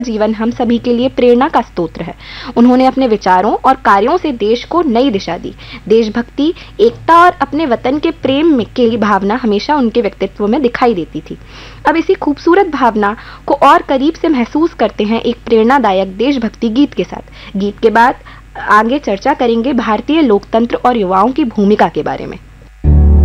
जीवन हम सभी के लिए प्रेरणा का स्रोत है। उन्होंने अपने विचारों और कार्यों से देश को नई दिशा दी। देशभक्ति, एकता और अपने वतन के प्रेम में की भावना हमेशा उनके व्यक्तित्व में दिखाई देती थी। अब इसी खूबसूरत भावना को और करीब से महसूस करते हैं एक प्रेरणादायक देशभक्ति गीत के साथ। गीत के बाद आगे चर्चा करेंगे भारतीय लोकतंत्र और युवाओं की भूमिका के बारे में।